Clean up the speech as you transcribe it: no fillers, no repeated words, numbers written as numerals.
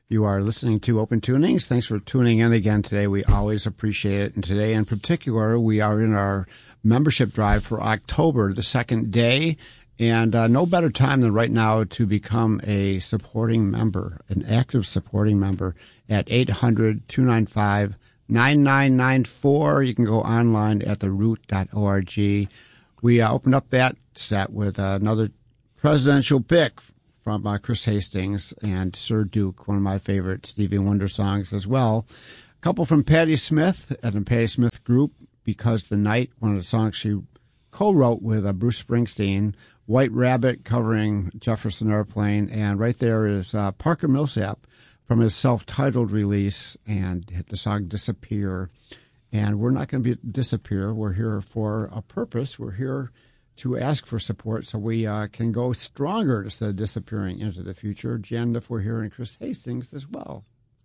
You are listening to Open Tunings. Thanks for tuning in again today. We always appreciate it. And today in particular, we are in our membership drive for October, the second day. And no better time than right now to become a supporting member, an active supporting member at 800-295-9994. You can go online at theroot.org. We opened up that set with another presidential pick from Chris Hastings and Sir Duke, one of my favorite Stevie Wonder songs as well. A couple from Patti Smith and the Patti Smith Group, Because the Night, one of the songs she co-wrote with Bruce Springsteen. White Rabbit covering Jefferson Airplane. And right there is Parker Millsap from his self-titled release and the song Disappear. And we're not going to disappear. We're here for a purpose. We're here to ask for support so we can go stronger instead of disappearing into the future. Jen, if we're hearing Chris Hastings as well.